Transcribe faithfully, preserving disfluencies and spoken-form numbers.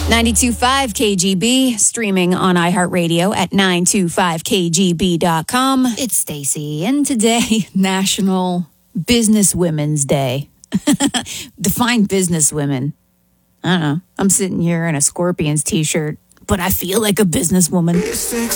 ninety-two point five K G B, streaming on iHeartRadio at nine two five K G B dot com. It's Stacy, and today, National Business Women's Day. Define business women. I don't know. I'm sitting here in a Scorpions t-shirt, but I feel like a businesswoman.